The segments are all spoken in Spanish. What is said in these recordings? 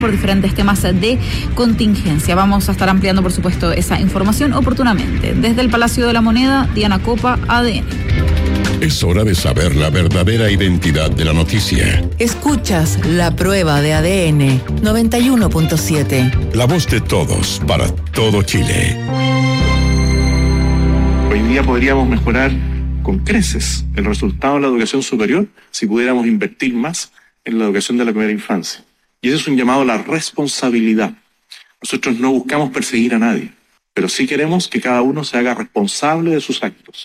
por diferentes temas de contingencia. Vamos a estar ampliando, por supuesto, esa información oportunamente. Desde el Palacio de la Moneda, Diana Copa, ADN. Es hora de saber la verdadera identidad de la noticia. Escuchas La Prueba de ADN 91.7. La voz de todos para todo Chile. Hoy día podríamos mejorar con creces el resultado de la educación superior si pudiéramos invertir más en la educación de la primera infancia. Y ese es un llamado a la responsabilidad. Nosotros no buscamos perseguir a nadie, pero sí queremos que cada uno se haga responsable de sus actos.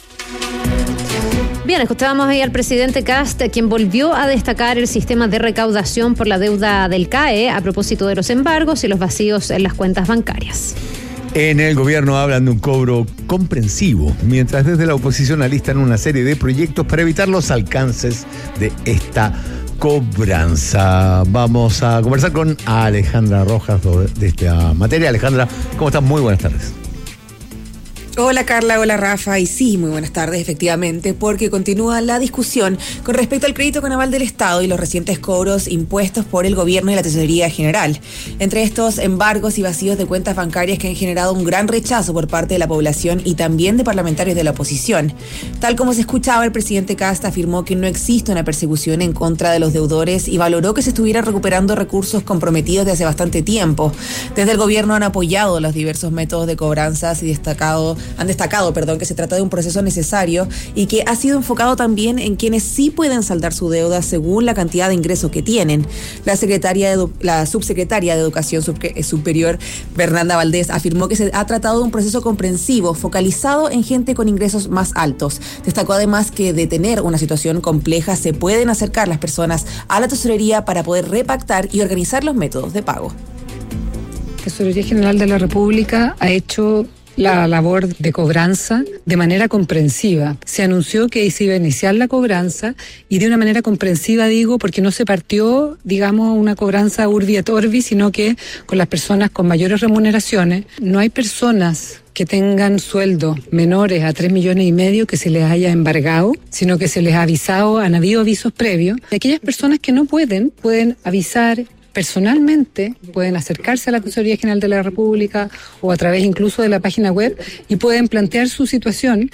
Bien, escuchábamos ahí al presidente Kast, quien volvió a destacar el sistema de recaudación por la deuda del CAE a propósito de los embargos y los vacíos en las cuentas bancarias. En el gobierno hablan de un cobro comprensivo, mientras desde la oposición alistan una serie de proyectos para evitar los alcances de esta cobranza. Vamos a conversar con Alejandra Rojas de esta materia. Alejandra, ¿cómo estás? Muy buenas tardes. Hola Carla, hola Rafa, y sí, muy buenas tardes, efectivamente, porque continúa la discusión con respecto al crédito con aval del Estado y los recientes cobros impuestos por el gobierno y la Tesorería General. Entre estos embargos y vacíos de cuentas bancarias que han generado un gran rechazo por parte de la población y también de parlamentarios de la oposición. Tal como se escuchaba, el presidente Kast afirmó que no existe una persecución en contra de los deudores y valoró que se estuvieran recuperando recursos comprometidos de hace bastante tiempo. Desde el gobierno han apoyado los diversos métodos de cobranzas y han destacado que se trata de un proceso necesario y que ha sido enfocado también en quienes sí pueden saldar su deuda según la cantidad de ingresos que tienen. La subsecretaria de Educación Superior, Fernanda Valdés, afirmó que se ha tratado de un proceso comprensivo, focalizado en gente con ingresos más altos. Destacó además que de tener una situación compleja se pueden acercar las personas a la tesorería para poder repactar y organizar los métodos de pago. La Tesorería General de la República ha hecho la labor de cobranza de manera comprensiva. Se anunció que se iba a iniciar la cobranza y de una manera comprensiva, digo, porque no se partió, digamos, una cobranza urbi et orbi, sino que con las personas con mayores remuneraciones. No hay personas que tengan sueldos menores a 3,5 millones que se les haya embargado, sino que se les ha avisado, han habido avisos previos. Y aquellas personas que no pueden avisar personalmente, pueden acercarse a la Tesorería General de la República o a través incluso de la página web y pueden plantear su situación.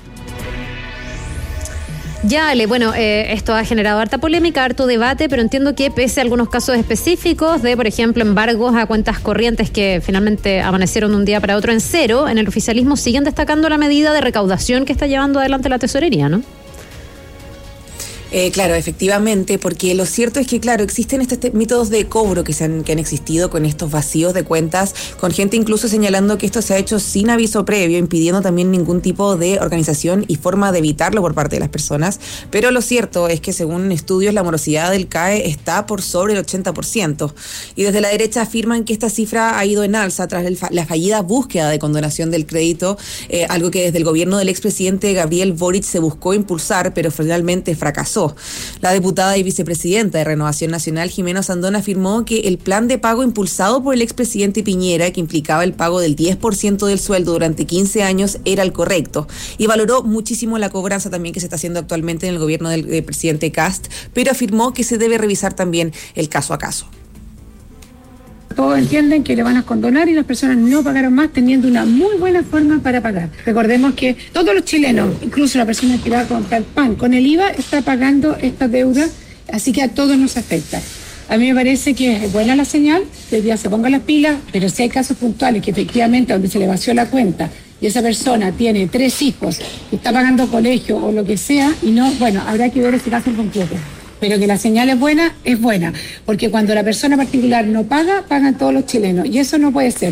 Ya, Ale, bueno, esto ha generado harta polémica, harto debate, pero entiendo que pese a algunos casos específicos de, por ejemplo, embargos a cuentas corrientes que finalmente amanecieron de un día para otro en cero, en el oficialismo siguen destacando la medida de recaudación que está llevando adelante la Tesorería, ¿no? Claro, efectivamente, porque lo cierto es que, claro, existen estos métodos de cobro que han existido con estos vacíos de cuentas, con gente incluso señalando que esto se ha hecho sin aviso previo, impidiendo también ningún tipo de organización y forma de evitarlo por parte de las personas. Pero lo cierto es que, según estudios, la morosidad del CAE está por sobre el 80%. Y desde la derecha afirman que esta cifra ha ido en alza tras la fallida búsqueda de condonación del crédito, algo que desde el gobierno del expresidente Gabriel Boric se buscó impulsar, pero finalmente fracasó. La diputada y vicepresidenta de Renovación Nacional, Jimena Sandón, afirmó que el plan de pago impulsado por el expresidente Piñera, que implicaba el pago del 10% del sueldo durante 15 años, era el correcto. Y valoró muchísimo la cobranza también que se está haciendo actualmente en el gobierno del presidente Kast, pero afirmó que se debe revisar también el caso a caso. Todos entienden que le van a condonar y las personas no pagaron más teniendo una muy buena forma para pagar. Recordemos que todos los chilenos, incluso la persona que va a comprar pan con el IVA, está pagando esta deuda, así que a todos nos afecta. A mí me parece que es buena la señal, que el día se ponga las pilas, pero si hay casos puntuales que efectivamente donde se le vació la cuenta y esa persona tiene 3 hijos, y está pagando colegio o lo que sea, y no, bueno, habrá que ver ese caso en concreto. Pero que la señal es buena, porque cuando la persona particular no paga, pagan todos los chilenos, y eso no puede ser.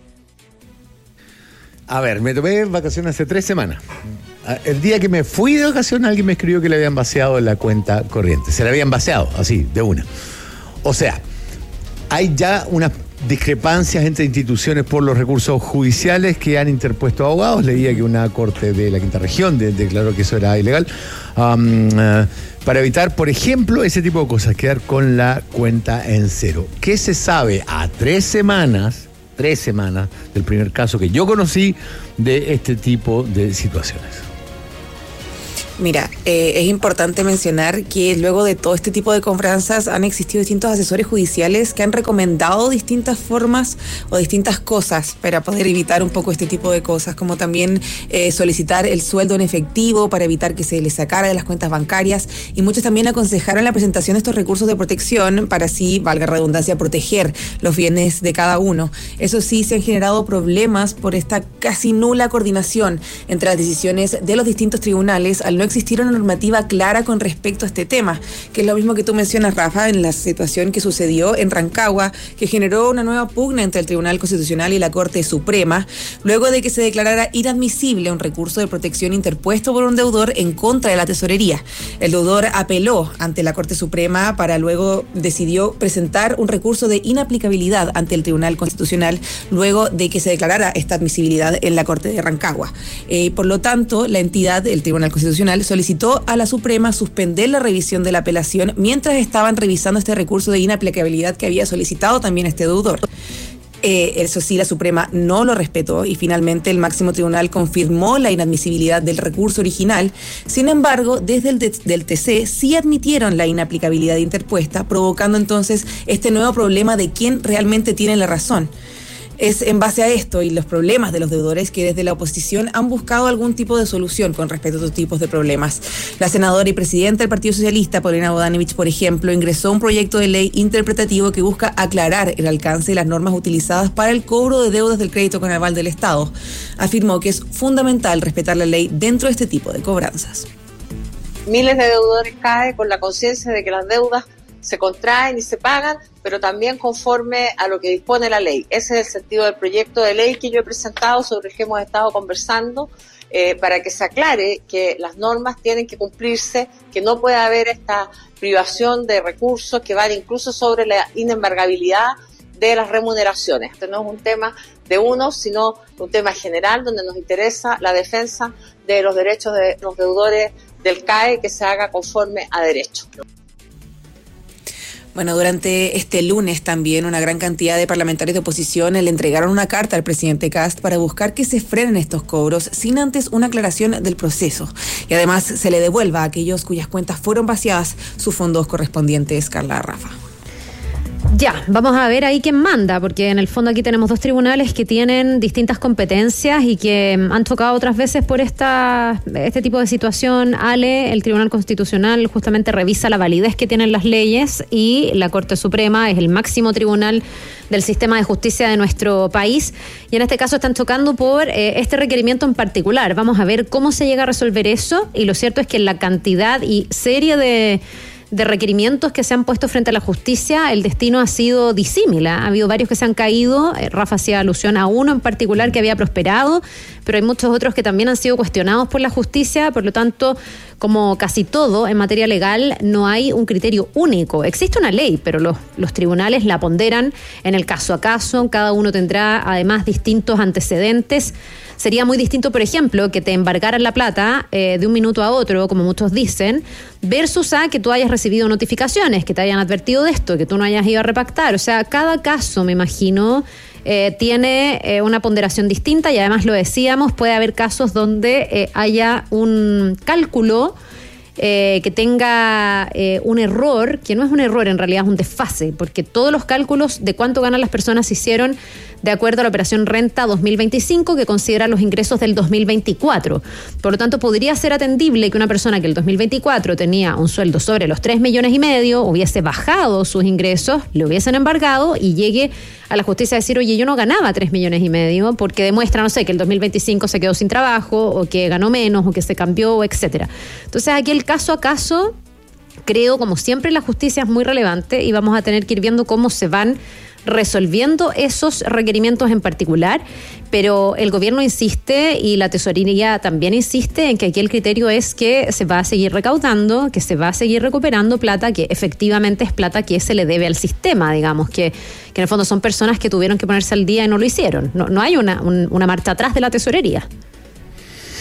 A ver, me tomé vacaciones hace 3 semanas. El día que me fui de vacaciones, alguien me escribió que le habían vaciado la cuenta corriente. Se la habían vaciado, así, de una. O sea, hay ya unas discrepancias entre instituciones por los recursos judiciales que han interpuesto abogados. Leía que una corte de la Quinta Región declaró que eso era ilegal. Para evitar, por ejemplo, ese tipo de cosas, quedar con la cuenta en cero. ¿Qué se sabe a 3 semanas del primer caso que yo conocí de este tipo de situaciones? Mira, es importante mencionar que luego de todo este tipo de cobranzas han existido distintos asesores judiciales que han recomendado distintas formas o distintas cosas para poder evitar un poco este tipo de cosas, como también solicitar el sueldo en efectivo para evitar que se les sacara de las cuentas bancarias, y muchos también aconsejaron la presentación de estos recursos de protección para así, valga la redundancia, proteger los bienes de cada uno. Eso sí, se han generado problemas por esta casi nula coordinación entre las decisiones de los distintos tribunales al no existir una normativa clara con respecto a este tema, que es lo mismo que tú mencionas, Rafa, en la situación que sucedió en Rancagua, que generó una nueva pugna entre el Tribunal Constitucional y la Corte Suprema, luego de que se declarara inadmisible un recurso de protección interpuesto por un deudor en contra de la tesorería. El deudor apeló ante la Corte Suprema para luego decidió presentar un recurso de inaplicabilidad ante el Tribunal Constitucional luego de que se declarara esta admisibilidad en la Corte de Rancagua. Por lo tanto, la entidad, el Tribunal Constitucional, solicitó a la Suprema suspender la revisión de la apelación mientras estaban revisando este recurso de inaplicabilidad que había solicitado también este deudor. Eso sí, la Suprema no lo respetó y finalmente el máximo tribunal confirmó la inadmisibilidad del recurso original. Sin embargo, desde el del TC sí admitieron la inaplicabilidad interpuesta, provocando entonces este nuevo problema de quién realmente tiene la razón. Es en base a esto y los problemas de los deudores que desde la oposición han buscado algún tipo de solución con respecto a estos tipos de problemas. La senadora y presidenta del Partido Socialista, Paulina Bodanovich, por ejemplo, ingresó un proyecto de ley interpretativo que busca aclarar el alcance de las normas utilizadas para el cobro de deudas del crédito con aval del Estado. Afirmó que es fundamental respetar la ley dentro de este tipo de cobranzas. Miles de deudores caen con la conciencia de que las deudas se contraen y se pagan, pero también conforme a lo que dispone la ley. Ese es el sentido del proyecto de ley que yo he presentado, sobre el que hemos estado conversando, para que se aclare que las normas tienen que cumplirse, que no puede haber esta privación de recursos que van incluso sobre la inembargabilidad de las remuneraciones. Este no es un tema de uno, sino un tema general donde nos interesa la defensa de los derechos de los deudores del CAE, que se haga conforme a derecho. Bueno, durante este lunes también una gran cantidad de parlamentarios de oposición le entregaron una carta al presidente Kast para buscar que se frenen estos cobros sin antes una aclaración del proceso. Y además se le devuelva a aquellos cuyas cuentas fueron vaciadas sus fondos correspondientes. Carla, Rafa. Ya, vamos a ver ahí quién manda, porque en el fondo aquí tenemos dos tribunales que tienen distintas competencias y que han tocado otras veces por este tipo de situación. El Tribunal Constitucional justamente revisa la validez que tienen las leyes y la Corte Suprema es el máximo tribunal del sistema de justicia de nuestro país y en este caso están tocando por este requerimiento en particular. Vamos a ver cómo se llega a resolver eso y lo cierto es que la cantidad y serie de requerimientos que se han puesto frente a la justicia, el destino ha sido disímil. Ha habido varios que se han caído. Rafa hacía alusión a uno en particular que había prosperado, pero hay muchos otros que también han sido cuestionados por la justicia. Por lo tanto, como casi todo en materia legal, no hay un criterio único. Existe una ley, pero los tribunales la ponderan en el caso a caso. Cada uno tendrá además distintos antecedentes. Sería muy distinto, por ejemplo, que te embargaran la plata de un minuto a otro, como muchos dicen, versus a que tú hayas recibido notificaciones, que te hayan advertido de esto, que tú no hayas ido a repactar. O sea, cada caso, me imagino, tiene una ponderación distinta y además lo decíamos, puede haber casos donde haya un cálculo que tenga un error, que no es un error, en realidad es un desfase, porque todos los cálculos de cuánto ganan las personas se hicieron de acuerdo a la operación Renta 2025, que considera los ingresos del 2024. Por lo tanto, podría ser atendible que una persona que el 2024 tenía un sueldo sobre los 3,5 millones hubiese bajado sus ingresos, le hubiesen embargado y llegue a la justicia a decir, oye, yo no ganaba 3,5 millones porque demuestra, no sé, que el 2025 se quedó sin trabajo o que ganó menos o que se cambió, etcétera. Entonces, aquí el caso a caso, creo, como siempre, la justicia es muy relevante y vamos a tener que ir viendo cómo se van resolviendo esos requerimientos en particular, pero el gobierno insiste y la tesorería también insiste en que aquí el criterio es que se va a seguir recaudando, que se va a seguir recuperando plata que efectivamente es plata que se le debe al sistema, digamos, que en el fondo son personas que tuvieron que ponerse al día y no lo hicieron. No hay una marcha atrás de la tesorería.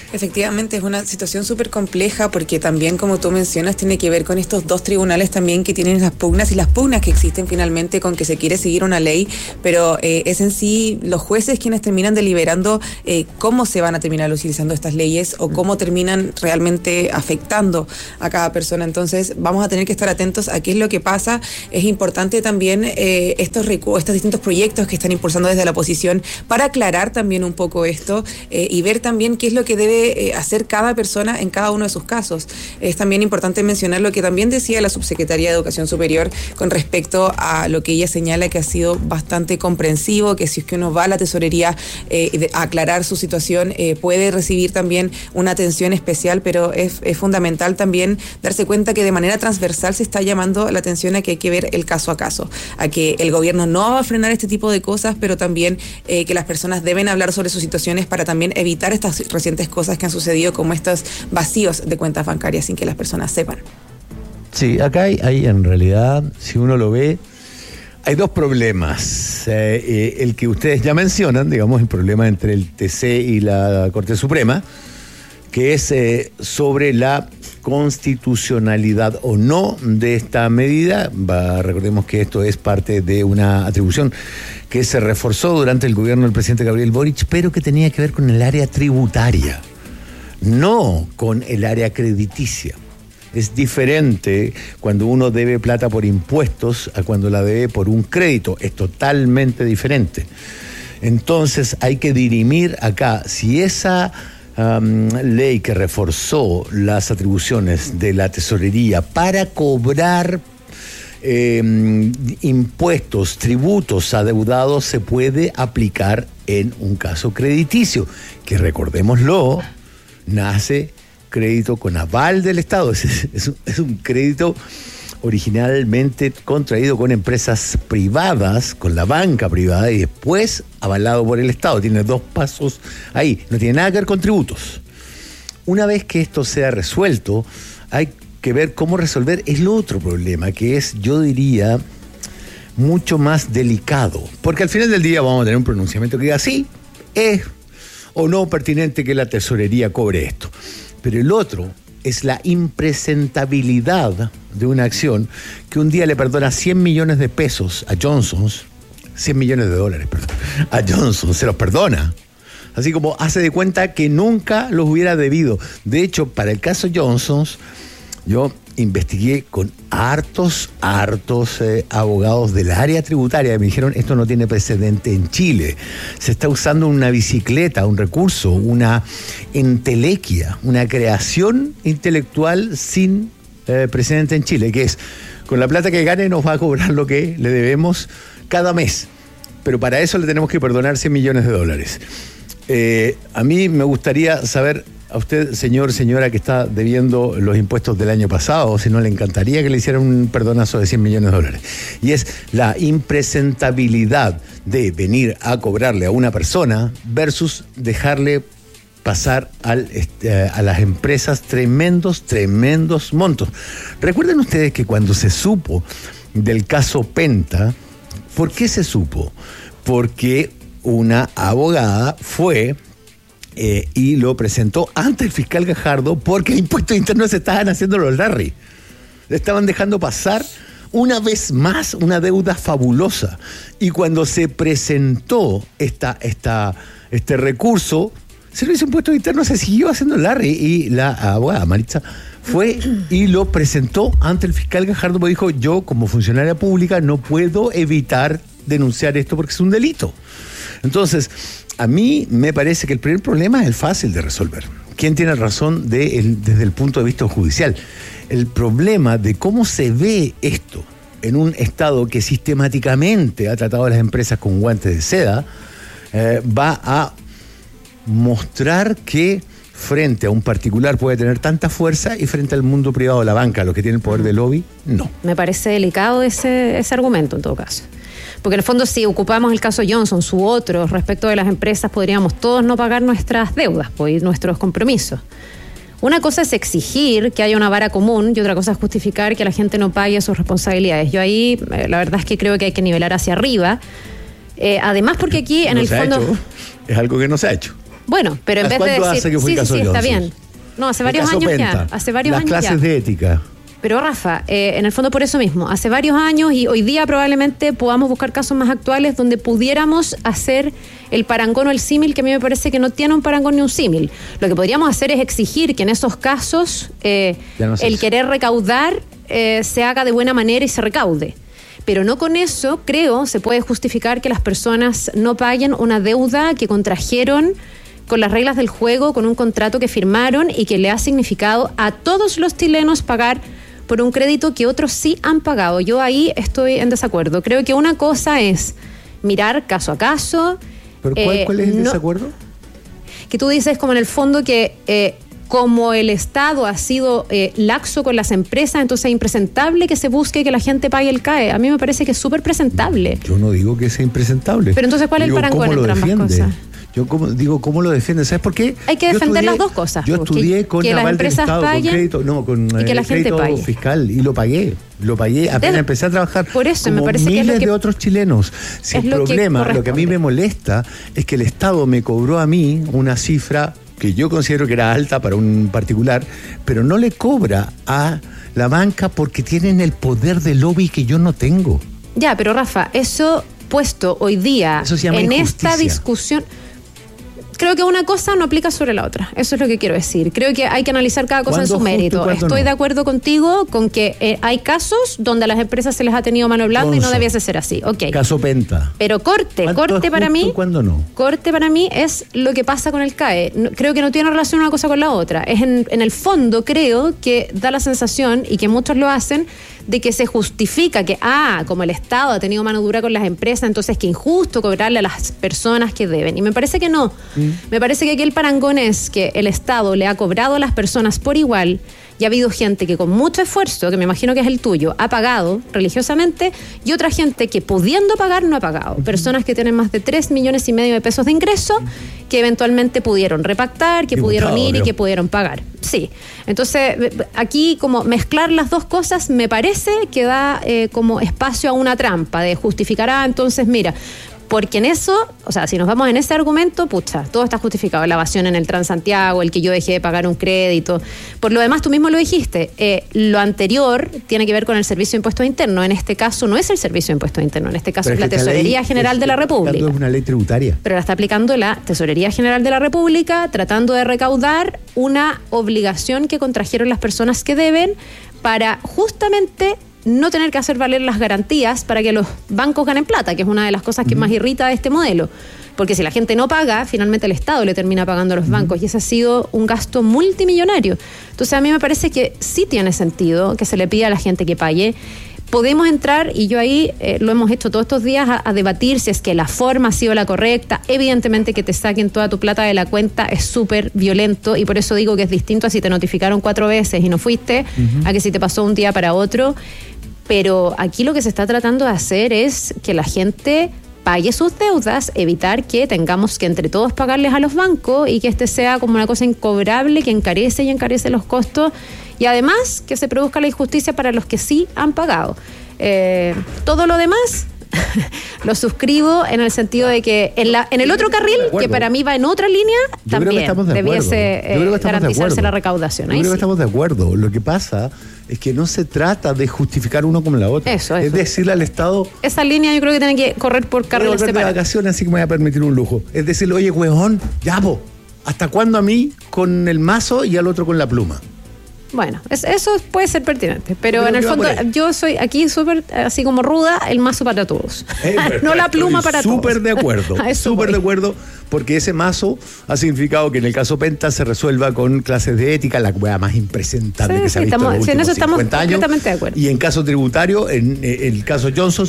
Efectivamente, es una situación súper compleja porque también, como tú mencionas, tiene que ver con estos dos tribunales también que tienen las pugnas y las pugnas que existen finalmente con que se quiere seguir una ley, pero es en sí los jueces quienes terminan deliberando cómo se van a terminar utilizando estas leyes o cómo terminan realmente afectando a cada persona. Entonces, vamos a tener que estar atentos a qué es lo que pasa. Es importante también estos distintos proyectos que están impulsando desde la oposición para aclarar también un poco esto y ver también qué es lo que debe hacer cada persona en cada uno de sus casos. Es también importante mencionar lo que también decía la Subsecretaría de Educación Superior con respecto a lo que ella señala que ha sido bastante comprensivo, que si es que uno va a la tesorería a aclarar su situación, puede recibir también una atención especial, pero es fundamental también darse cuenta que de manera transversal se está llamando la atención a que hay que ver el caso a caso, a que el gobierno no va a frenar este tipo de cosas, pero también que las personas deben hablar sobre sus situaciones para también evitar estas recientes cosas que han sucedido, como estos vacíos de cuentas bancarias sin que las personas sepan. Sí, acá hay en realidad, si uno lo ve, hay dos problemas. El que ustedes ya mencionan, digamos, el problema entre el TC y la Corte Suprema, que es sobre la constitucionalidad o no de esta medida. Recordemos que esto es parte de una atribución que se reforzó durante el gobierno del presidente Gabriel Boric, pero que tenía que ver con el área tributaria, no con el área crediticia. Es diferente cuando uno debe plata por impuestos a cuando la debe por un crédito. Es totalmente diferente. Entonces hay que dirimir acá si esa ley que reforzó las atribuciones de la tesorería para cobrar impuestos, tributos adeudados se puede aplicar en un caso crediticio, que recordémoslo, nace crédito con aval del Estado. Es un crédito originalmente contraído con empresas privadas, con la banca privada, y después avalado por el Estado. Tiene dos pasos ahí, no tiene nada que ver con tributos. Una vez que esto sea resuelto, hay que ver cómo resolver el otro problema, que es, yo diría, mucho más delicado, porque al final del día vamos a tener un pronunciamiento que diga sí, es o no pertinente que la tesorería cobre esto. Pero el otro es la impresentabilidad de una acción que un día le perdona 100 millones de pesos a Johnson's, 100 millones de dólares, perdón, a Johnson, se los perdona. Así como hace de cuenta que nunca los hubiera debido. De hecho, para el caso Johnson's, yo investigué con hartos abogados del área tributaria que me dijeron, esto no tiene precedente en Chile. Se está usando una bicicleta, un recurso, una entelequia, una creación intelectual sin precedente en Chile, que es, con la plata que gane nos va a cobrar lo que le debemos cada mes. Pero para eso le tenemos que perdonar 100 millones de dólares. A mí me gustaría saber, a usted, señora, que está debiendo los impuestos del año pasado, si no le encantaría que le hicieran un perdonazo de 100 millones de dólares. Y es la impresentabilidad de venir a cobrarle a una persona versus dejarle pasar a las empresas tremendos montos. Recuerden ustedes que cuando se supo del caso Penta, ¿por qué se supo? Porque una abogada fue y lo presentó ante el fiscal Gajardo porque impuestos internos se estaban haciendo los Larry. Le estaban dejando pasar una vez más una deuda fabulosa. Y cuando se presentó este recurso, Servicio de Impuestos Internos se siguió haciendo Larry, y la abogada Maritza fue y lo presentó ante el fiscal Gajardo, porque dijo, yo como funcionaria pública no puedo evitar denunciar esto porque es un delito. Entonces, a mí me parece que el primer problema es el fácil de resolver. ¿Quién tiene razón desde el punto de vista judicial? El problema de cómo se ve esto en un Estado que sistemáticamente ha tratado a las empresas con guantes de seda, va a mostrar que frente a un particular puede tener tanta fuerza y frente al mundo privado, la banca, los que tienen el poder de lobby, no. Me parece delicado ese argumento en todo caso. Porque en el fondo, si ocupamos el caso Johnson, su otro, respecto de las empresas, podríamos todos no pagar nuestras deudas, pues, nuestros compromisos. Una cosa es exigir que haya una vara común y otra cosa es justificar que la gente no pague sus responsabilidades. Yo ahí, la verdad es que creo que hay que nivelar hacia arriba. Además, porque aquí, en el fondo... Es algo que no se ha hecho. Bueno, pero en vez de ¿Cuánto decir, hace que fue el caso está Johnson? bien. No, hace El varios caso años Penta, ya. Hace varios las años ya. clases de ética. Pero Rafa, en el fondo por eso mismo, hace varios años y hoy día probablemente podamos buscar casos más actuales donde pudiéramos hacer el parangón o el símil, que a mí me parece que no tiene un parangón ni un símil. Lo que podríamos hacer es exigir que en esos casos el querer recaudar se haga de buena manera y se recaude. Pero no con eso, creo, se puede justificar que las personas no paguen una deuda que contrajeron con las reglas del juego, con un contrato que firmaron y que le ha significado a todos los chilenos pagar por un crédito que otros sí han pagado. Yo ahí estoy en desacuerdo. Creo que una cosa es mirar caso a caso. ¿Pero cuál es el desacuerdo? Que tú dices como en el fondo que como el Estado ha sido laxo con las empresas, entonces es impresentable que se busque que la gente pague el CAE. A mí me parece que es súper presentable. Yo no digo que sea impresentable. Pero entonces, ¿cuál es el parangón entre ambas cosas? Yo digo, ¿cómo lo defiende? ¿Sabes por qué? Hay que defender las dos cosas. Yo estudié con aval del Estado, con crédito, con crédito fiscal, y lo pagué apenas empecé a trabajar. Por eso como me parece miles que es de otros chilenos. El problema, lo que a mí me molesta, es que el Estado me cobró a mí una cifra que yo considero que era alta para un particular, pero no le cobra a la banca porque tienen el poder de lobby que yo no tengo. Ya, pero Rafa, eso puesto hoy día en esta discusión, creo que una cosa no aplica sobre la otra. Eso es lo que quiero decir. Creo que hay que analizar cada cosa en su mérito. Estoy de acuerdo contigo con que hay casos donde a las empresas se les ha tenido mano blanda y no debiese ser así. Okay. Caso Penta. Pero corte para mí. ¿Cuándo no? Corte para mí es lo que pasa con el CAE. Creo que no tiene relación una cosa con la otra. Es en el fondo, creo que da la sensación, y que muchos lo hacen, de que se justifica que, como el Estado ha tenido mano dura con las empresas, entonces que injusto cobrarle a las personas que deben. Y me parece que no. Me parece que aquí el parangón es que el Estado le ha cobrado a las personas por igual, y ha habido gente que con mucho esfuerzo, que me imagino que es el tuyo, ha pagado religiosamente, y otra gente que pudiendo pagar no ha pagado. Personas que tienen más de 3,5 millones de pesos de ingreso, que eventualmente pudieron repactar, que pudieron ir y que pudieron pagar. Sí. Entonces, aquí como mezclar las dos cosas me parece que da como espacio a una trampa de justificar, entonces mira, porque en eso, o sea, si nos vamos en ese argumento, pucha, todo está justificado. La evasión en el Transantiago, el que yo dejé de pagar un crédito. Por lo demás, tú mismo lo dijiste, lo anterior tiene que ver con el Servicio de Impuestos Internos. En este caso no es el Servicio de Impuestos Internos, en este caso es la Tesorería General de la República. Es una ley tributaria. Pero la está aplicando la Tesorería General de la República, tratando de recaudar una obligación que contrajeron las personas que deben para justamente no tener que hacer valer las garantías para que los bancos ganen plata, que es una de las cosas que más irrita de este modelo. Porque si la gente no paga, finalmente el Estado le termina pagando a los bancos, y ese ha sido un gasto multimillonario. Entonces a mí me parece que sí tiene sentido que se le pida a la gente que pague. Podemos entrar, y yo ahí lo hemos hecho todos estos días, a debatir si es que la forma ha sido la correcta. Evidentemente que te saquen toda tu plata de la cuenta es súper violento, y por eso digo que es distinto a si te notificaron 4 veces y no fuiste, a que si te pasó un día para otro. Pero aquí lo que se está tratando de hacer es que la gente pague sus deudas, evitar que tengamos que entre todos pagarles a los bancos y que este sea como una cosa incobrable que encarece los costos, y además que se produzca la injusticia para los que sí han pagado. Todo lo demás lo suscribo en el sentido de que en el otro carril, que para mí va en otra línea, también debiese garantizarse la recaudación. Yo creo que estamos de acuerdo. Lo que pasa es que no se trata de justificar uno como la otra. Eso. Es decirle al Estado... Esa línea yo creo que tiene que correr por carriles separados. De vacaciones, así que me voy a permitir un lujo. Es decirle, oye, huevón, ya, ¿hasta cuándo a mí con el mazo y al otro con la pluma? Bueno, eso puede ser pertinente, pero en el fondo yo soy aquí súper, así como ruda, el mazo para todos. No la pluma para todos. Súper de acuerdo, súper de acuerdo, porque ese mazo ha significado que en el caso Penta se resuelva con clases de ética, la hueá más impresentable que se ha visto en los últimos 50 años. Completamente de acuerdo. Y en caso tributario, en el caso Johnson,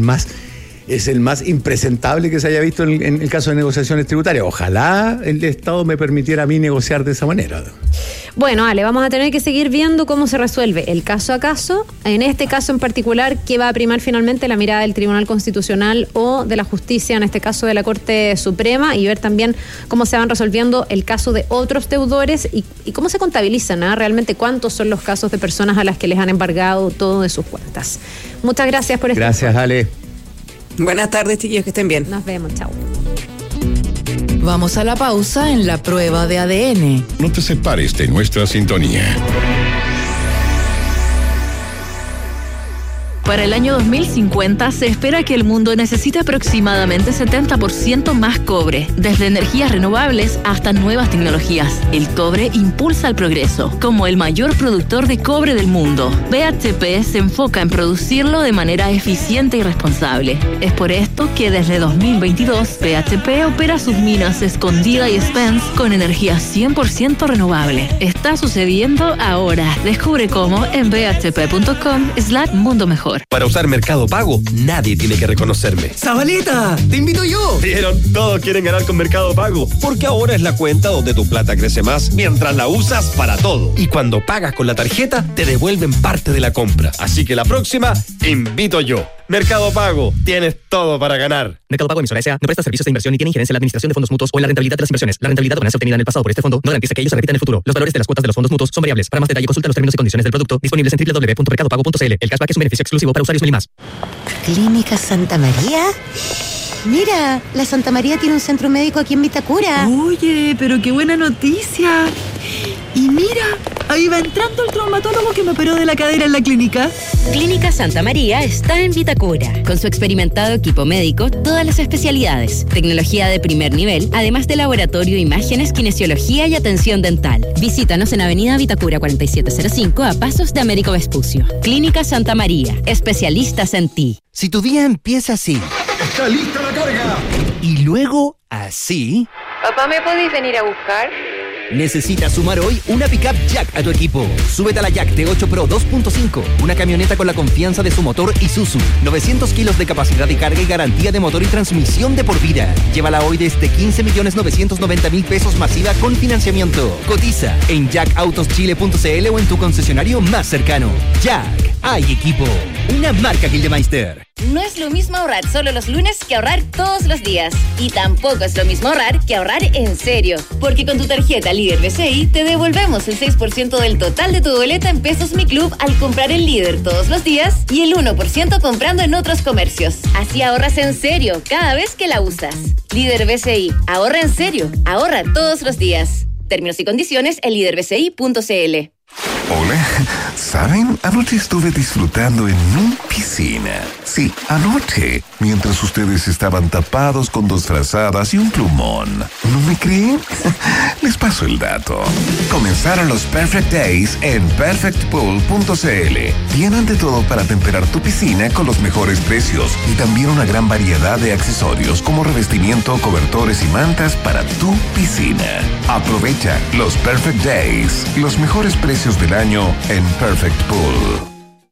es el más impresentable que se haya visto en el caso de negociaciones tributarias. Ojalá el Estado me permitiera a mí negociar de esa manera. Bueno, Ale, vamos a tener que seguir viendo cómo se resuelve el caso a caso. En este caso en particular, ¿qué va a primar finalmente? La mirada del Tribunal Constitucional o de la Justicia, en este caso de la Corte Suprema, y ver también cómo se van resolviendo el caso de otros deudores y cómo se contabilizan, realmente cuántos son los casos de personas a las que les han embargado todo de sus cuentas. Muchas gracias por estar. Gracias, Ale. Buenas tardes, chiquillos, que estén bien. Nos vemos, chao. Vamos a la pausa en la prueba de ADN. No te separes de nuestra sintonía. Para el año 2050 se espera que el mundo necesite aproximadamente 70% más cobre, desde energías renovables hasta nuevas tecnologías. El cobre impulsa el progreso, como el mayor productor de cobre del mundo. BHP se enfoca en producirlo de manera eficiente y responsable. Es por esto que desde 2022 BHP opera sus minas Escondida y Spence con energía 100% renovable. Está sucediendo ahora. Descubre cómo en bhp.com/mundo mejor. Para usar Mercado Pago, nadie tiene que reconocerme. ¡Zabaleta! ¡Te invito yo! ¿Vieron? Todos quieren ganar con Mercado Pago, porque ahora es la cuenta donde tu plata crece más mientras la usas para todo. Y cuando pagas con la tarjeta, te devuelven parte de la compra. Así que la próxima, invito yo. Mercado Pago, tienes todo para ganar. Mercado Pago emisora S.A. no presta servicios de inversión ni tiene injerencia en la administración de fondos mutuos o en la rentabilidad de las inversiones. La rentabilidad o ganancia obtenida en el pasado por este fondo no garantiza que ello se repita en el futuro. Los valores de las cuotas de los fondos mutuos son variables. Para más detalle, consulta los términos y condiciones del producto disponibles en www.mercadopago.cl. El cashback es un beneficio exclusivo para usuarios Meli+. ¿Clínica Santa María? Mira, la Santa María tiene un centro médico aquí en Vitacura. Oye, pero qué buena noticia. Y mira, ahí va entrando el traumatólogo que me operó de la cadera en la clínica. Clínica Santa María está en Vitacura. Con su experimentado equipo médico, todas las especialidades, tecnología de primer nivel, además de laboratorio, imágenes, kinesiología y atención dental. Visítanos en Avenida Vitacura 4705 a pasos de Américo Vespucio. Clínica Santa María, especialistas en ti. Si tu día empieza así... ¡Está lista la carga! Y luego así... ¿Papá, me podéis venir a buscar? Necesitas sumar hoy una pickup Jack a tu equipo. Súbete a la Jack T8 Pro 2.5, una camioneta con la confianza de su motor Isuzu, 900 kilos de capacidad de carga y garantía de motor y transmisión de por vida. Llévala hoy desde 15.990.000 pesos masiva con financiamiento. Cotiza en jackautoschile.cl o en tu concesionario más cercano. Jack, hay equipo. Una marca Gildemeister. No es lo mismo ahorrar solo los lunes que ahorrar todos los días. Y tampoco es lo mismo ahorrar que ahorrar en serio. Porque con tu tarjeta Líder BCI te devolvemos el 6% del total de tu boleta en Pesos Mi Club al comprar en Líder todos los días y el 1% comprando en otros comercios. Así ahorras en serio cada vez que la usas. Líder BCI. Ahorra en serio. Ahorra todos los días. Términos y condiciones en liderbci.cl. Hola, ¿saben? Anoche estuve disfrutando en mi piscina. Sí, anoche, mientras ustedes estaban tapados con 2 frazadas y un plumón. ¿No me creen? Les paso el dato. Comenzaron los Perfect Days en perfectpool.cl. Tienen de todo para temperar tu piscina con los mejores precios y también una gran variedad de accesorios como revestimiento, cobertores y mantas para tu piscina. Aprovecha los Perfect Days, los mejores precios del año en Perfect Pool.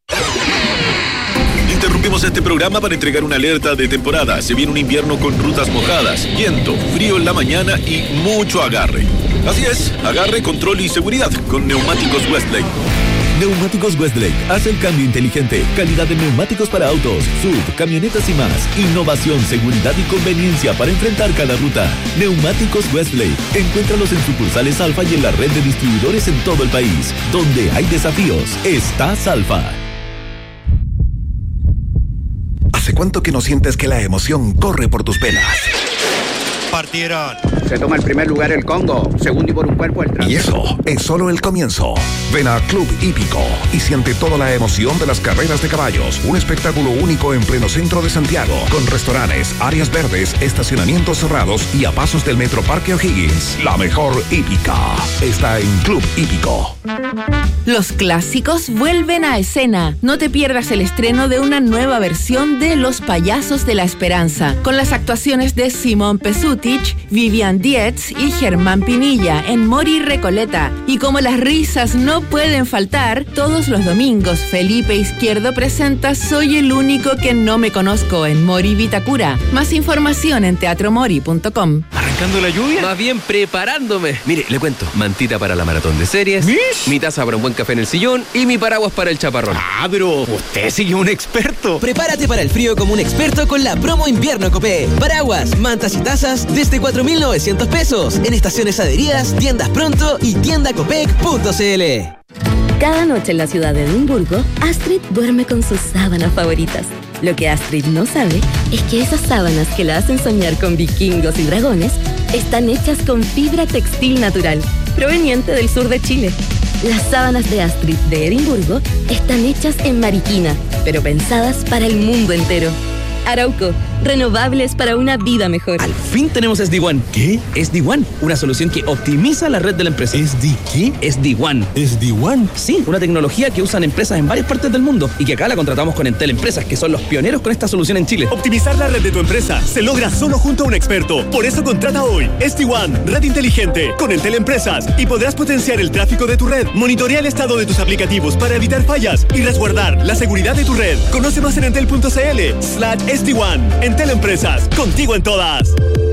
Interrumpimos este programa para entregar una alerta de temporada. Se viene un invierno con rutas mojadas, viento, frío en la mañana y mucho agarre. Así es, agarre, control y seguridad con Neumáticos Westlake. Neumáticos Westlake hace el cambio inteligente. Calidad de neumáticos para autos, SUV, camionetas y más. Innovación, seguridad y conveniencia para enfrentar cada ruta. Neumáticos Westlake. Encuéntralos en sucursales Alfa y en la red de distribuidores en todo el país. Donde hay desafíos, está Alfa. ¿Hace cuánto que no sientes que la emoción corre por tus venas? Partieron. Se toma el primer lugar el Congo, segundo y por un cuerpo el Y eso es solo el comienzo. Ven a Club Hípico y siente toda la emoción de las carreras de caballos. Un espectáculo único en pleno centro de Santiago, con restaurantes, áreas verdes, estacionamientos cerrados y a pasos del Metro Parque O'Higgins. La mejor hípica está en Club Hípico. Los clásicos vuelven a escena. No te pierdas el estreno de una nueva versión de Los Payasos de la Esperanza, con las actuaciones de Simón Pesutich, Vivian Dietz y Germán Pinilla en Mori Recoleta. Y como las risas no pueden faltar, todos los domingos Felipe Izquierdo presenta Soy el único que no me conozco en Mori Vitacura. Más información en teatromori.com. ¿Arrancando la lluvia? Más bien preparándome. Mire, le cuento, mantita para la maratón de series, mi taza para un buen café en el sillón y mi paraguas para el chaparrón. Ah, pero usted sí que es un experto. Prepárate para el frío como un experto con la promo invierno Copé. Paraguas, mantas y tazas desde 4.900 pesos en estaciones adheridas, tiendas pronto y tiendacopec.cl. Cada noche en la ciudad de Edimburgo, Astrid duerme con sus sábanas favoritas. Lo que Astrid no sabe es que esas sábanas que la hacen soñar con vikingos y dragones están hechas con fibra textil natural, proveniente del sur de Chile. Las sábanas de Astrid de Edimburgo están hechas en Mariquina, pero pensadas para el mundo entero. Arauco, renovables para una vida mejor. Al fin tenemos SD-WAN. ¿Qué? SD-WAN, una solución que optimiza la red de la empresa. ¿SD qué? SD-WAN. ¿SD-WAN? Sí, una tecnología que usan empresas en varias partes del mundo y que acá la contratamos con Entel Empresas, que son los pioneros con esta solución en Chile. Optimizar la red de tu empresa se logra solo junto a un experto. Por eso contrata hoy SD-WAN, red inteligente, con Entel Empresas, y podrás potenciar el tráfico de tu red, monitorear el estado de tus aplicativos para evitar fallas y resguardar la seguridad de tu red. Conoce más en entel.cl/SD-WAN. Entel Empresas, contigo en todas.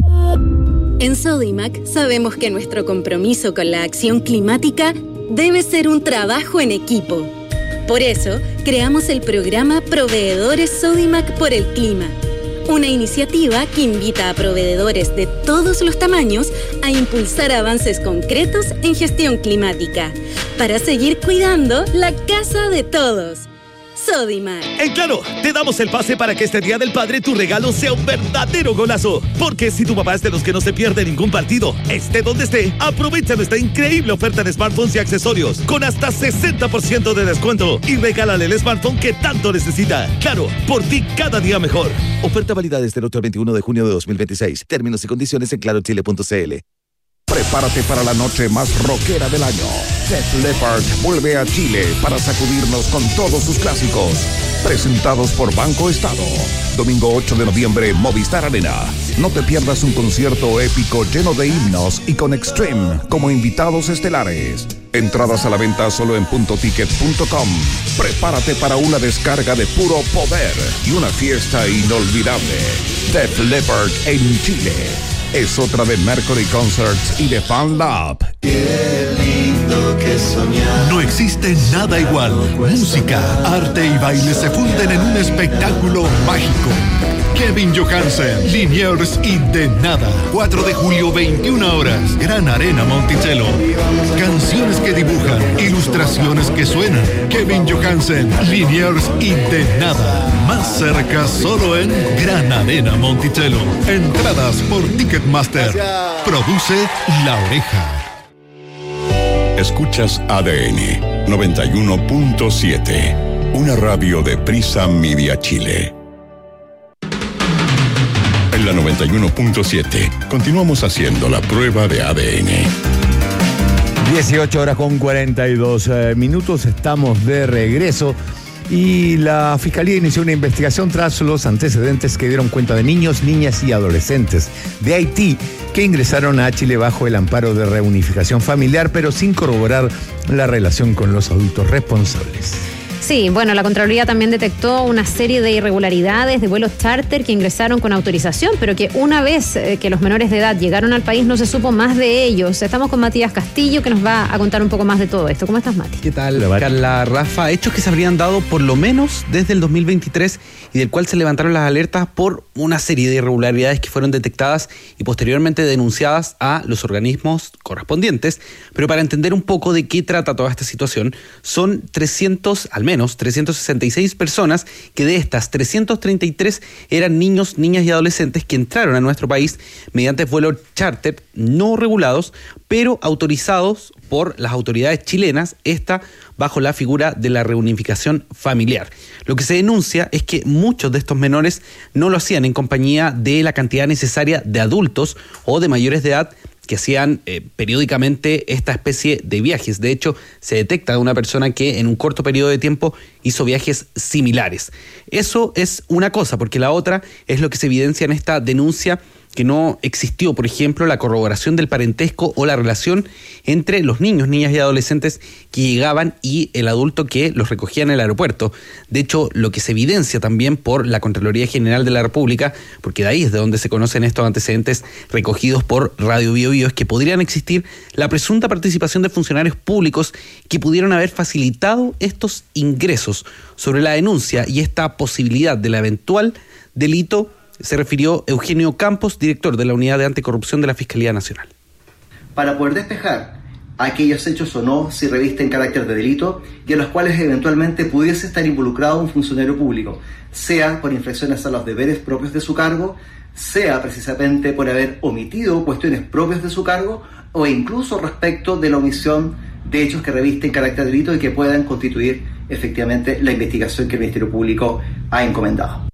En Sodimac sabemos que nuestro compromiso con la acción climática debe ser un trabajo en equipo. Por eso, creamos el programa Proveedores Sodimac por el Clima, una iniciativa que invita a proveedores de todos los tamaños a impulsar avances concretos en gestión climática, para seguir cuidando la casa de todos. Sodimac. En Claro, te damos el pase para que este Día del Padre tu regalo sea un verdadero golazo. Porque si tu papá es de los que no se pierde ningún partido, esté donde esté, aprovecha nuestra increíble oferta de smartphones y accesorios con hasta 60% de descuento y regálale el smartphone que tanto necesita. Claro, por ti cada día mejor. Oferta válida desde el 8 al 21 de junio de 2026. Términos y condiciones en clarochile.cl. Prepárate para la noche más rockera del año. Def Leppard vuelve a Chile para sacudirnos con todos sus clásicos. Presentados por Banco Estado. Domingo 8 de noviembre, Movistar Arena. No te pierdas un concierto épico lleno de himnos y con Extreme como invitados estelares. Entradas a la venta solo en puntoticket.com. Prepárate para una descarga de puro poder y una fiesta inolvidable. Def Leppard en Chile. Es otra de Mercury Concerts y de Fan Lab. Qué lindo que soñar. No existe nada igual. Música, arte y baile se funden en un espectáculo mágico. Kevin Johansen, Liniers y De Nada. 4 de julio, 21 horas. Gran Arena Monticello. Canciones que dibujan, ilustraciones que suenan. Kevin Johansen, Liniers y De Nada. Más cerca solo en Gran Arena Monticello. Entradas por Ticketmaster. Gracias. Produce La Oreja. Escuchas ADN 91.7, una radio de Prisa Media Chile. En la 91.7 continuamos haciendo la prueba de ADN. 18 horas con 42 minutos, estamos de regreso y la Fiscalía inició una investigación tras los antecedentes que dieron cuenta de niños, niñas y adolescentes de Haití que ingresaron a Chile bajo el amparo de reunificación familiar, pero sin corroborar la relación con los adultos responsables. Sí, bueno, la Contraloría también detectó una serie de irregularidades de vuelos charter que ingresaron con autorización, pero que una vez que los menores de edad llegaron al país no se supo más de ellos. Estamos con Matías Castillo, que nos va a contar un poco más de todo esto. ¿Cómo estás, Mati? ¿Qué tal, Carla, Rafa? Hechos que se habrían dado por lo menos desde el 2023 y del cual se levantaron las alertas por una serie de irregularidades que fueron detectadas y posteriormente denunciadas a los organismos correspondientes. Pero para entender un poco de qué trata toda esta situación, son 366 personas, que de estas 333 eran niños, niñas y adolescentes que entraron a nuestro país mediante vuelos charter no regulados, pero autorizados por las autoridades chilenas, esta bajo la figura de la reunificación familiar. Lo que se denuncia es que muchos de estos menores no lo hacían en compañía de la cantidad necesaria de adultos o de mayores de edad que hacían periódicamente esta especie de viajes. De hecho, se detecta una persona que en un corto periodo de tiempo hizo viajes similares. Eso es una cosa, porque la otra es lo que se evidencia en esta denuncia, que no existió, por ejemplo, la corroboración del parentesco o la relación entre los niños, niñas y adolescentes que llegaban y el adulto que los recogía en el aeropuerto. De hecho, lo que se evidencia también por la Contraloría General de la República, porque de ahí es de donde se conocen estos antecedentes recogidos por Radio Bio Bio, es que podrían existir la presunta participación de funcionarios públicos que pudieron haber facilitado estos ingresos. Sobre la denuncia y esta posibilidad del eventual delito se refirió Eugenio Campos, director de la Unidad de Anticorrupción de la Fiscalía Nacional. Para poder despejar aquellos hechos o no, si revisten carácter de delito, y en los cuales eventualmente pudiese estar involucrado un funcionario público, sea por infracciones a los deberes propios de su cargo, sea precisamente por haber omitido cuestiones propias de su cargo, o incluso respecto de la omisión de hechos que revisten carácter de delito y que puedan constituir efectivamente la investigación que el Ministerio Público ha encomendado.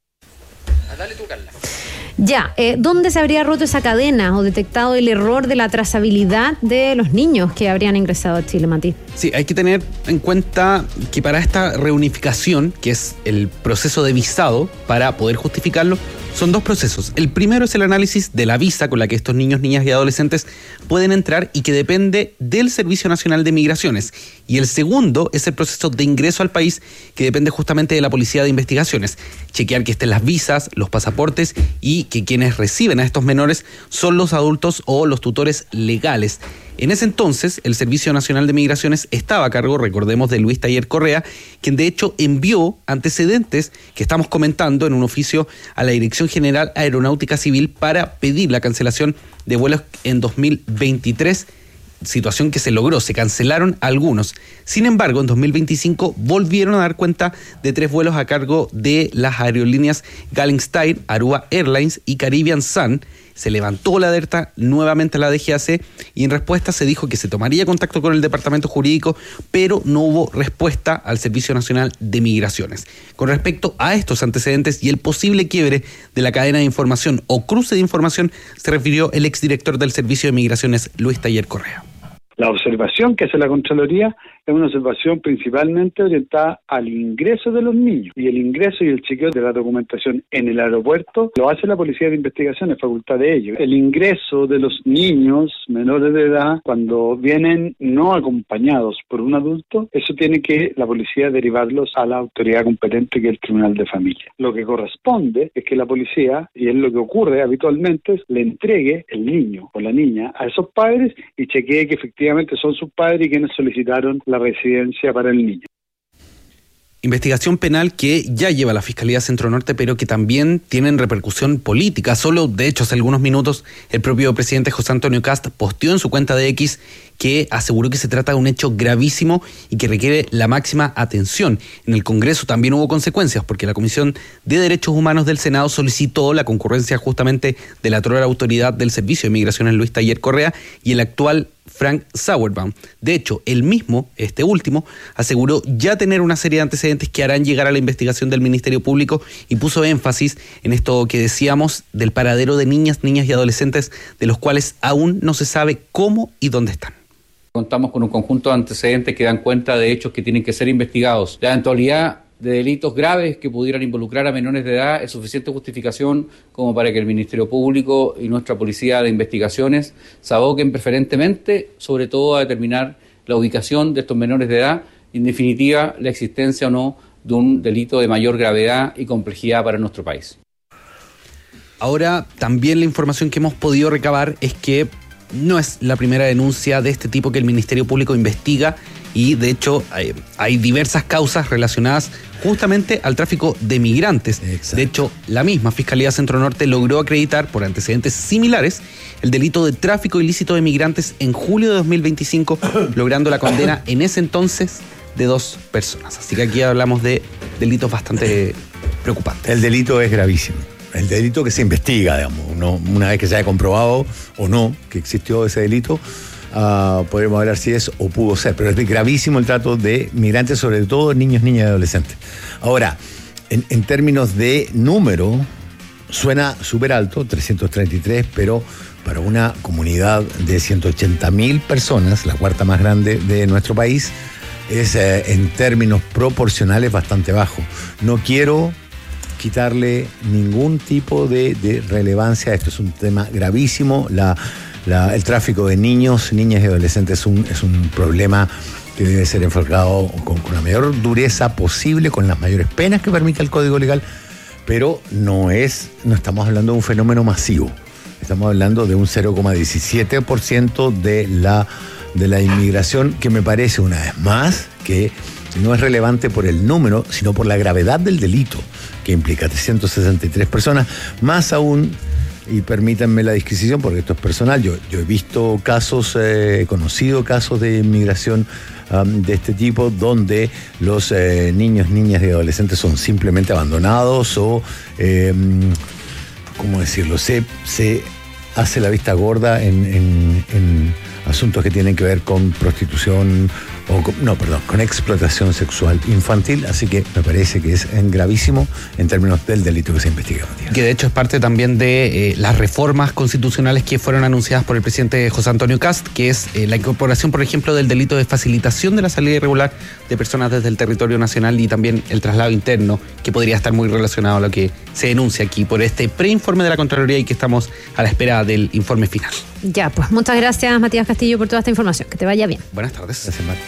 Dale tú, Carla. Ya, ¿dónde se habría roto esa cadena o detectado el error de la trazabilidad de los niños que habrían ingresado a Chile, Mati? Sí, hay que tener en cuenta que para esta reunificación, que es el proceso de visado, para poder justificarlo, son dos procesos. El primero es el análisis de la visa con la que estos niños, niñas y adolescentes pueden entrar y que depende del Servicio Nacional de Migraciones. Y el segundo es el proceso de ingreso al país, que depende justamente de la Policía de Investigaciones. Chequear que estén las visas, los pasaportes y que quienes reciben a estos menores son los adultos o los tutores legales. En ese entonces, el Servicio Nacional de Migraciones estaba a cargo, recordemos, de Luis Taller Correa, quien de hecho envió antecedentes que estamos comentando en un oficio a la Dirección General Aeronáutica Civil para pedir la cancelación de vuelos en 2023, situación que se logró, se cancelaron algunos. Sin embargo, en 2025 volvieron a dar cuenta de 3 vuelos a cargo de las aerolíneas Gallingstyle, Aruba Airlines y Caribbean Sun. Se levantó la alerta nuevamente a la DGAC y en respuesta se dijo que se tomaría contacto con el Departamento Jurídico, pero no hubo respuesta al Servicio Nacional de Migraciones. Con respecto a estos antecedentes y el posible quiebre de la cadena de información o cruce de información, se refirió el exdirector del Servicio de Migraciones, Luis Taller Correa. La observación que hace la Contraloría es una observación principalmente orientada al ingreso de los niños, y el ingreso y el chequeo de la documentación en el aeropuerto lo hace la Policía de Investigación, es facultad de ellos. El ingreso de los niños menores de edad, cuando vienen no acompañados por un adulto, eso tiene que la policía derivarlos a la autoridad competente, que es el Tribunal de Familia. Lo que corresponde es que la policía, y es lo que ocurre habitualmente, le entregue el niño o la niña a esos padres y chequee que efectivamente son sus padres y quienes solicitaron la residencia para el niño. Investigación penal que ya lleva la Fiscalía Centro Norte, pero que también tienen repercusión política. Solo, de hecho, hace algunos minutos, el propio presidente José Antonio Kast posteó en su cuenta de X que aseguró que se trata de un hecho gravísimo y que requiere la máxima atención. En el Congreso también hubo consecuencias, porque la Comisión de Derechos Humanos del Senado solicitó la concurrencia justamente de la otrora autoridad del Servicio de Migraciones, Luis Taller Correa, y el actual Frank Sauerbaum. De hecho, él mismo, este último, aseguró ya tener una serie de antecedentes que harán llegar a la investigación del Ministerio Público y puso énfasis en esto que decíamos del paradero de niñas y adolescentes de los cuales aún no se sabe cómo y dónde están. Contamos con un conjunto de antecedentes que dan cuenta de hechos que tienen que ser investigados. La eventualidad de delitos graves que pudieran involucrar a menores de edad es suficiente justificación como para que el Ministerio Público y nuestra Policía de Investigaciones se aboquen preferentemente, sobre todo a determinar la ubicación de estos menores de edad y, en definitiva, la existencia o no de un delito de mayor gravedad y complejidad para nuestro país. Ahora, también la información que hemos podido recabar es que no es la primera denuncia de este tipo que el Ministerio Público investiga, y de hecho hay diversas causas relacionadas justamente al tráfico de migrantes. Exacto. De hecho, la misma Fiscalía Centro Norte logró acreditar por antecedentes similares el delito de tráfico ilícito de migrantes en julio de 2025, logrando la condena en ese entonces de 2 personas. Así que aquí hablamos de delitos bastante preocupantes. El delito es gravísimo. El delito que se investiga, digamos, una vez que se haya comprobado o no que existió ese delito, podremos hablar si es o pudo ser, pero es gravísimo el trato de migrantes, sobre todo niños, niñas y adolescentes. Ahora, en términos de número, suena súper alto, 333, pero para una comunidad de 180.000 personas, la cuarta más grande de nuestro país, es en términos proporcionales bastante bajo. No quiero quitarle ningún tipo de relevancia a esto. Es un tema gravísimo. El tráfico de niños, niñas y adolescentes es un problema que debe ser enfocado con la mayor dureza posible, con las mayores penas que permite el Código Legal, pero no estamos hablando de un fenómeno masivo. Estamos hablando de un 0,17% de la inmigración, que me parece, una vez más, que no es relevante por el número, sino por la gravedad del delito, que implica 363 personas, más aún y permítanme la disquisición porque esto es personal, yo he visto casos, he conocido casos de inmigración de este tipo donde los niños, niñas y adolescentes son simplemente abandonados o, ¿cómo decirlo? Se hace la vista gorda en asuntos que tienen que ver con prostitución con explotación sexual infantil, así que me parece que es gravísimo en términos del delito que se investiga. Que de hecho es parte también de las reformas constitucionales que fueron anunciadas por el presidente José Antonio Kast, que es la incorporación, por ejemplo, del delito de facilitación de la salida irregular de personas desde el territorio nacional y también el traslado interno, que podría estar muy relacionado a lo que se denuncia aquí por este preinforme de la Contraloría y que estamos a la espera del informe final. Ya, pues muchas gracias, Matías Castillo, por toda esta información. Que te vaya bien. Buenas tardes. Gracias, Matt.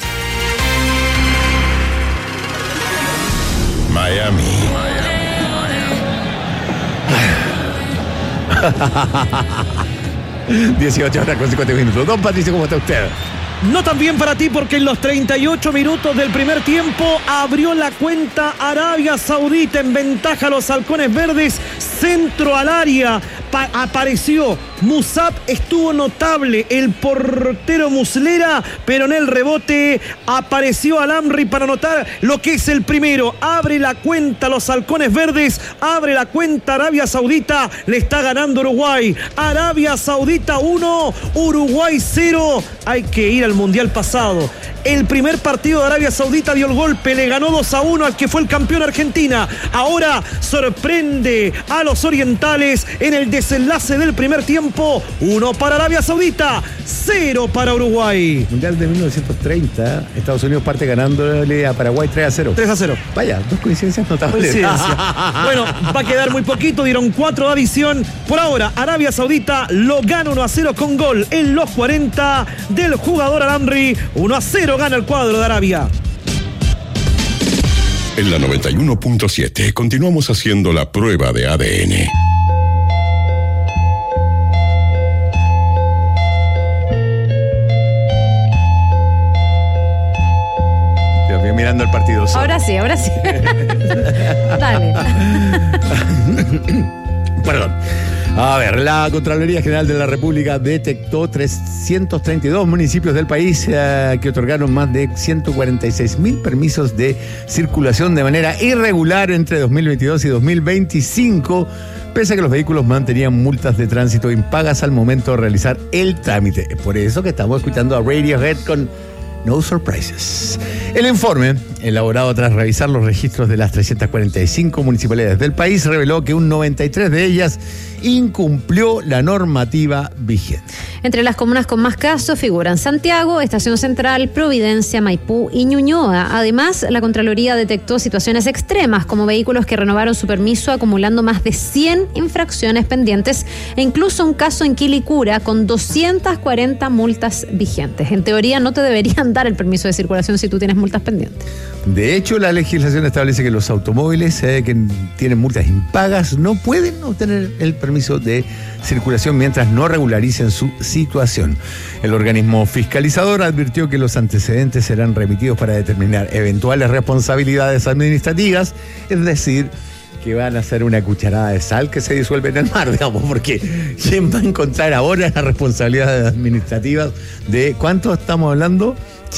Miami. 18 horas con 50 minutos. Don Patricio, ¿cómo está usted? No tan bien para ti porque en los 38 minutos del primer tiempo abrió la cuenta Arabia Saudita en ventaja a los halcones verdes, centro al área, apareció Musab, estuvo notable el portero Muslera, pero en el rebote apareció Al-Amri para anotar lo que es el primero. Abre la cuenta los halcones verdes, abre la cuenta Arabia Saudita, le está ganando Uruguay. Arabia Saudita 1, Uruguay 0. Hay que ir al Mundial pasado. El primer partido de Arabia Saudita dio el golpe, le ganó 2-1 al que fue el campeón Argentina. Ahora sorprende a los orientales en el desenlace del primer tiempo. 1 para Arabia Saudita, 0 para Uruguay. Mundial de 1930, Estados Unidos parte ganándole a Paraguay 3-0. 3-0. Vaya, dos coincidencias notables. Coincidencia. Bueno, va a quedar muy poquito, dieron 4 de adición. Por ahora, Arabia Saudita lo gana 1-0 con gol en los 40 del jugador Al-Amri. 1-0 gana el cuadro de Arabia. En la 91.7 continuamos haciendo la prueba de ADN. Mirando el partido. Ahora sí. Dale. Perdón. A ver, la Contraloría General de la República detectó 332 municipios del país que otorgaron más de 146.000 permisos de circulación de manera irregular entre 2022 y 2025, pese a que los vehículos mantenían multas de tránsito impagas al momento de realizar el trámite. Es por eso que estamos escuchando a Radiohead con No Surprises. El informe, elaborado tras revisar los registros de las 345 municipalidades del país, reveló que un 93 de ellas incumplió la normativa vigente. Entre las comunas con más casos figuran Santiago, Estación Central, Providencia, Maipú y Ñuñoa. Además, la Contraloría detectó situaciones extremas, como vehículos que renovaron su permiso acumulando más de 100 infracciones pendientes e incluso un caso en Quilicura con 240 multas vigentes. En teoría, no te deberían dar el permiso de circulación si tú tienes multas pendientes. De hecho, la legislación establece que los automóviles que tienen multas impagas no pueden obtener el permiso de circulación mientras no regularicen su situación. El organismo fiscalizador advirtió que los antecedentes serán remitidos para determinar eventuales responsabilidades administrativas, es decir, que van a ser una cucharada de sal que se disuelve en el mar, digamos, porque ¿quién va a encontrar ahora las responsabilidades administrativas de cuánto estamos hablando?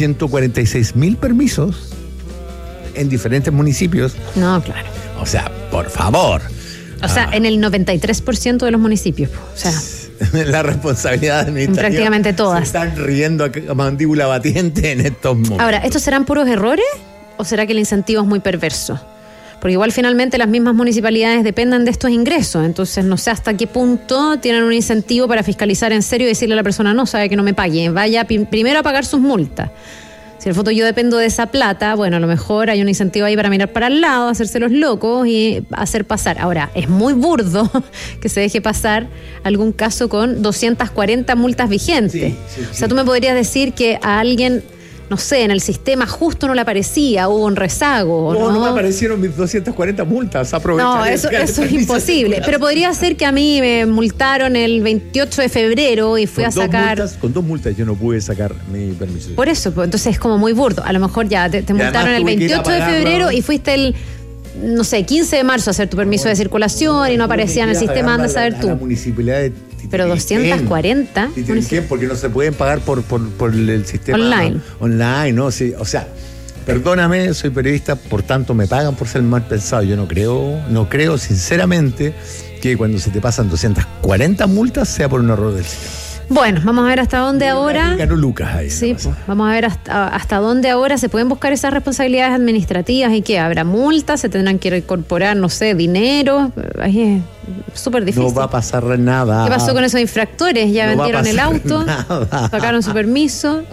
146.000 permisos en diferentes municipios. No, claro. O sea, por favor. O sea, en el 93% de los municipios. O sea, la responsabilidad administrativa. Prácticamente todas. Se están riendo a mandíbula batiente en estos momentos. Ahora, ¿estos serán puros errores o será que el incentivo es muy perverso? Porque igual finalmente las mismas municipalidades dependen de estos ingresos, entonces no sé hasta qué punto tienen un incentivo para fiscalizar en serio y decirle a la persona, no, sabe que no me pague, vaya primero a pagar sus multas. Si el fondo yo dependo de esa plata, bueno, a lo mejor hay un incentivo ahí para mirar para el lado, hacerse los locos y hacer pasar. Ahora, es muy burdo que se deje pasar algún caso con 240 multas vigentes. Sí. O sea, tú me podrías decir que a alguien, no sé, en el sistema justo no le aparecía, hubo un rezago. No me aparecieron mis 240 multas. No, eso es imposible. Pero podría ser que a mí me multaron el 28 de febrero y fui a sacar... Con 2 multas yo no pude sacar mi permiso. Por eso, pues, entonces es como muy burdo. A lo mejor ya te multaron el 28 de febrero y fuiste el no sé, 15 de marzo a hacer tu permiso de circulación y no aparecía en el sistema, anda a saber tú. La municipalidad de Pero 240. Porque no se pueden pagar por el sistema online, ¿no? Sí, o sea, perdóname, soy periodista, por tanto me pagan por ser mal pensado. Yo no creo sinceramente que cuando se te pasan 240 multas sea por un error del sistema. Bueno, vamos a ver hasta dónde ahora. Ganó Lucas ahí. Sí, pues, vamos a ver hasta dónde ahora se pueden buscar esas responsabilidades administrativas y que habrá multas, se tendrán que incorporar, no sé, dinero. Ahí es súper difícil. No va a pasar nada. ¿Qué pasó con esos infractores? Ya vendieron el auto, sacaron su permiso.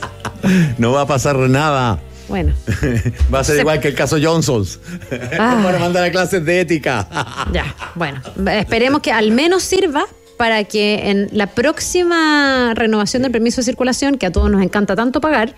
No va a pasar nada. Bueno. Va a ser igual que el caso Johnsons. Van a mandar a clases de ética. Ya, bueno. Esperemos que al menos sirva para que en la próxima renovación del permiso de circulación, que a todos nos encanta tanto pagar,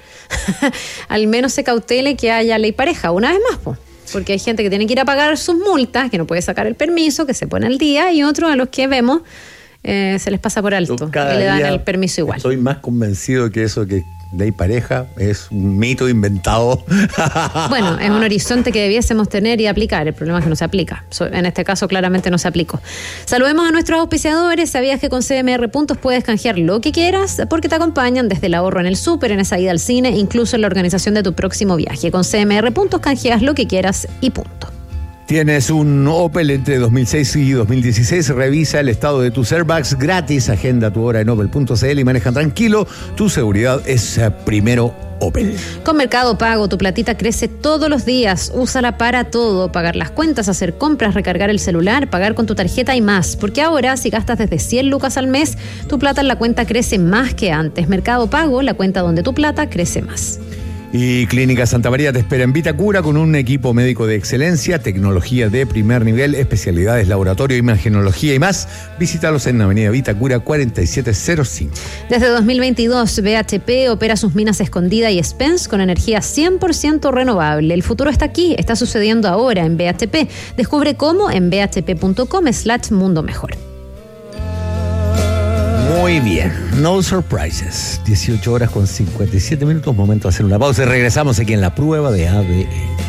al menos se cautele que haya ley pareja, una vez más, porque hay gente que tiene que ir a pagar sus multas, que no puede sacar el permiso, que se pone al día, y otros a los que vemos se les pasa por alto y le dan el permiso igual. Estoy más convencido que eso que ley pareja es un mito inventado. Bueno, es un horizonte que debiésemos tener y aplicar. El problema es que no se aplica. En este caso claramente no se aplicó. Saludemos a nuestros auspiciadores. ¿Sabías que con CMR Puntos puedes canjear lo que quieras? Porque te acompañan desde el ahorro en el súper, en esa ida al cine, incluso en la organización de tu próximo viaje. Con CMR Puntos canjeas lo que quieras y punto. Tienes un Opel entre 2006 y 2016, revisa el estado de tus airbags gratis, agenda tu hora en opel.cl y maneja tranquilo, tu seguridad es primero Opel. Con Mercado Pago, tu platita crece todos los días, úsala para todo, pagar las cuentas, hacer compras, recargar el celular, pagar con tu tarjeta y más, porque ahora si gastas desde 100 lucas al mes, tu plata en la cuenta crece más que antes. Mercado Pago, la cuenta donde tu plata crece más. Y Clínica Santa María te espera en Vitacura con un equipo médico de excelencia, tecnología de primer nivel, especialidades, laboratorio, imagenología y más. Visítalos en Avenida Vitacura 4705. Desde 2022, BHP opera sus minas Escondida y Spence con energía 100% renovable. El futuro está aquí, está sucediendo ahora en BHP. Descubre cómo en bhp.com/mundo mejor. Muy bien, no surprises. 18 horas con 57 minutos, momento de hacer una pausa y regresamos aquí en la prueba de ADN.